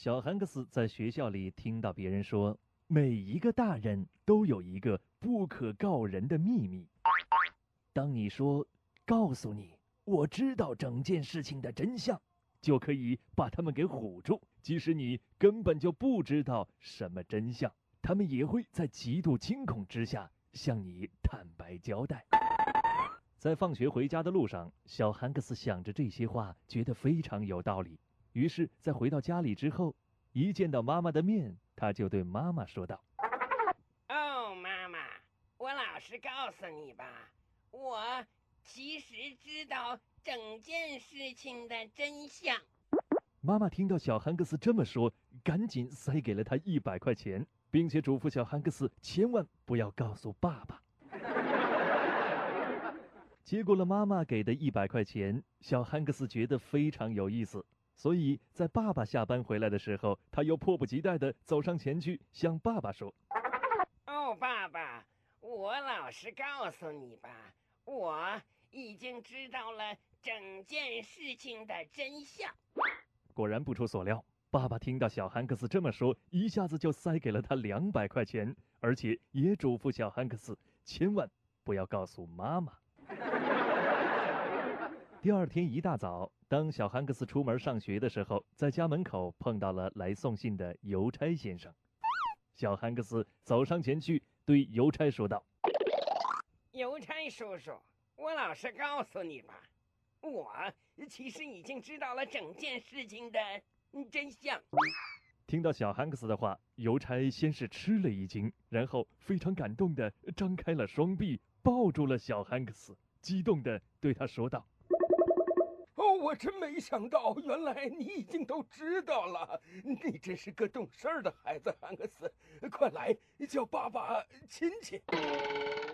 小汉克斯在学校里听到别人说，每一个大人都有一个不可告人的秘密。当你说告诉你，我知道整件事情的真相，就可以把他们给唬住，即使你根本就不知道什么真相，他们也会在极度惊恐之下向你坦白交代。在放学回家的路上，小汉克斯想着这些话，觉得非常有道理。于是在回到家里之后，一见到妈妈的面，他就对妈妈说道： 哦，妈妈，我老实告诉你吧，我其实知道整件事情的真相。 妈妈听到小汉克斯这么说，赶紧塞给了他100块钱，并且嘱咐小汉克斯千万不要告诉爸爸。接过了妈妈给的100块钱，小汉克斯觉得非常有意思，所以在爸爸下班回来的时候，他又迫不及待地走上前去向爸爸说： 哦，爸爸，我老实告诉你吧，我已经知道了整件事情的真相。 果然不出所料，爸爸听到小汉克斯这么说，一下子就塞给了他200块钱，而且也嘱咐小汉克斯千万不要告诉妈妈。第二天一大早，当小汉克斯出门上学的时候，在家门口碰到了来送信的邮差先生。小汉克斯走上前去，对邮差说道： 邮差叔叔，我老实告诉你吧，我其实已经知道了整件事情的真相。 听到小汉克斯的话，邮差先是吃了一惊，然后非常感动地张开了双臂，抱住了小汉克斯，激动地对他说道： 哦，我真没想到，原来你已经都知道了。你真是个懂事的孩子，汉克斯。快来叫爸爸亲亲。